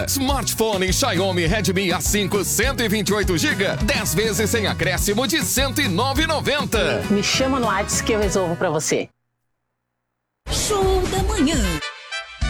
Smartphone Xiaomi Redmi A5 128 GB, 10 vezes sem acréscimo de R$ 109,90. Me chama no WhatsApp que eu resolvo pra você. Show da manhã.